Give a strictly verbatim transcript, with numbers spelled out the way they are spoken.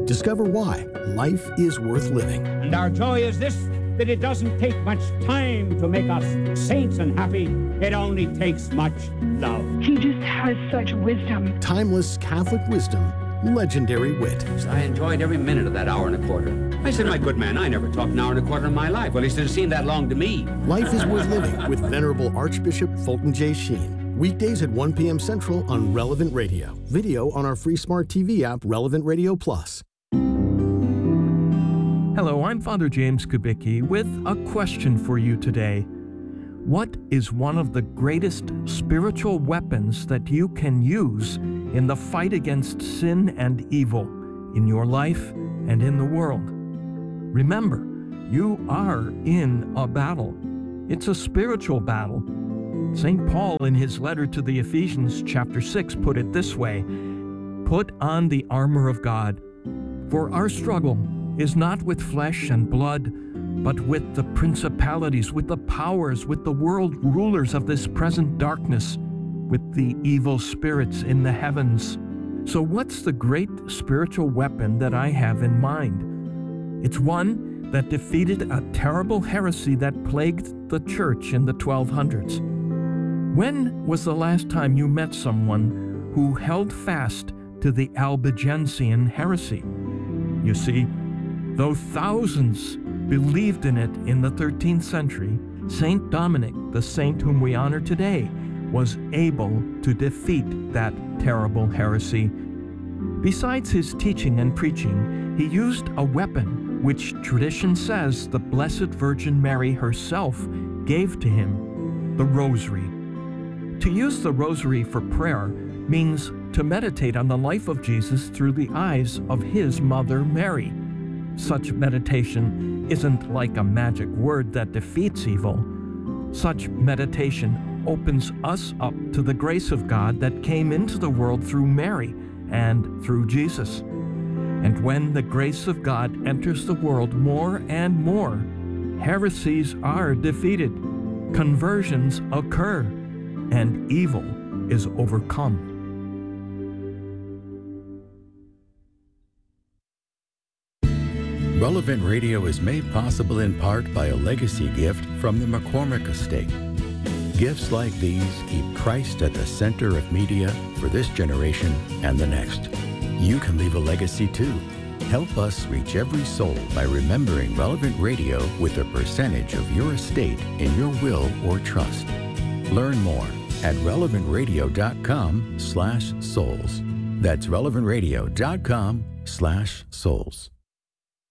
Discover why life is worth living. And our joy is this, that it doesn't take much time to make us saints and happy. It only takes much love. He just has such wisdom. Timeless Catholic wisdom, legendary wit. I enjoyed every minute of that hour and a quarter. I said, my good man, I never talked an hour and a quarter in my life. Well, he should have seemed that long to me. Life is Worth Living with Venerable Archbishop Fulton J. Sheen. Weekdays at one p.m. Central on Relevant Radio. Video on our free smart T V app, Relevant Radio Plus. Hello, I'm Father James Kubicki with a question for you today. What is one of the greatest spiritual weapons that you can use in the fight against sin and evil in your life and in the world? Remember, you are in a battle. It's a spiritual battle. Saint Paul, in his letter to the Ephesians, chapter six, put it this way: put on the armor of God, for our struggle is not with flesh and blood, but with the principalities, with the powers, with the world rulers of this present darkness, with the evil spirits in the heavens. So what's the great spiritual weapon that I have in mind? It's one that defeated a terrible heresy that plagued the church in the twelve hundreds. When was the last time you met someone who held fast to the Albigensian heresy? You see, though thousands believed in it in the thirteenth century, Saint Dominic, the saint whom we honor today, was able to defeat that terrible heresy. Besides his teaching and preaching, he used a weapon which tradition says the Blessed Virgin Mary herself gave to him, the rosary. To use the rosary for prayer means to meditate on the life of Jesus through the eyes of his mother Mary. Such meditation isn't like a magic word that defeats evil. Such meditation opens us up to the grace of God that came into the world through Mary and through Jesus. And when the grace of God enters the world more and more, heresies are defeated, conversions occur, and evil is overcome. Relevant Radio is made possible in part by a legacy gift from the McCormick Estate. Gifts like these keep Christ at the center of media for this generation and the next. You can leave a legacy too. Help us reach every soul by remembering Relevant Radio with a percentage of your estate in your will or trust. Learn more at relevant radio dot com slash souls. That's relevant radio dot com slash souls.